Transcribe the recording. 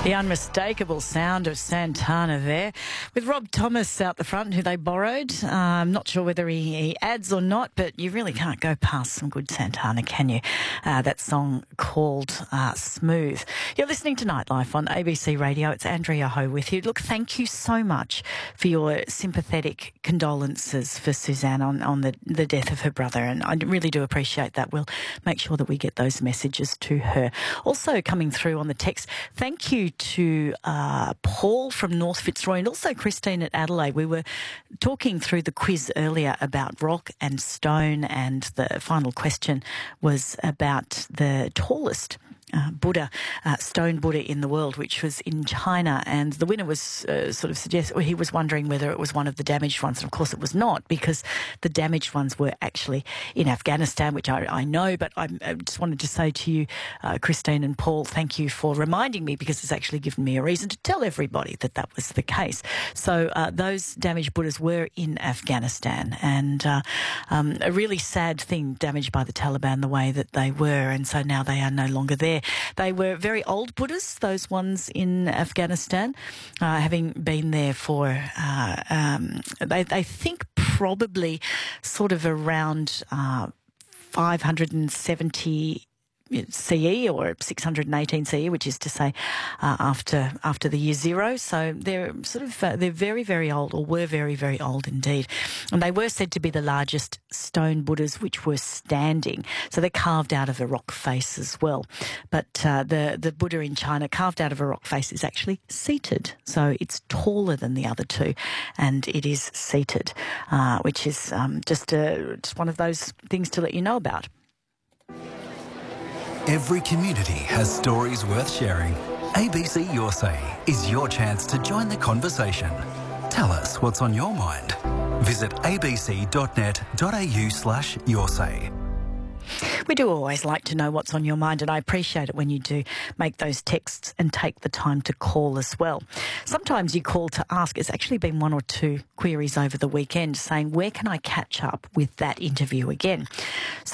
The unmistakable sound of Santana there, with Rob Thomas out the front, who they borrowed. I'm not sure whether he adds or not, but you really can't go past some good Santana, can you? That song called Smooth. You're listening to Nightlife on ABC Radio. It's Andrea Ho with you. Look, thank you so much for your sympathetic condolences for Suzanne on the death of her brother, and I really do appreciate that. We'll make sure that we get those messages to her. Also coming through on the text, thank you to Paul from North Fitzroy and also Christine at Adelaide. We were talking through the quiz earlier about rock and stone, and the final question was about the tallest Buddha, stone Buddha in the world, which was in China, and the winner was he was wondering whether it was one of the damaged ones, and of course it was not, because the damaged ones were actually in Afghanistan, which I know, but I just wanted to say to you, Christine and Paul, thank you for reminding me, because it's actually given me a reason to tell everybody that that was the case. So those damaged Buddhas were in Afghanistan, and a really sad thing, damaged by the Taliban the way that they were, and so now they are no longer there. They were very old Buddhas, those ones in Afghanistan, having been there for, they think probably sort of around 570 CE or 618 CE, which is to say after the year zero. So they're they're very, very old, or were very, very old indeed. And they were said to be the largest stone Buddhas which were standing. So they're carved out of a rock face as well. But the Buddha in China, carved out of a rock face, is actually seated. So it's taller than the other two, and it is seated, which is just one of those things to let you know about. Every community has stories worth sharing. ABC Your Say is your chance to join the conversation. Tell us what's on your mind. Visit abc.net.au/yoursay. We do always like to know what's on your mind, and I appreciate it when you do make those texts and take the time to call as well. Sometimes you call to ask. It's actually been one or two queries over the weekend saying, where can I catch up with that interview again? So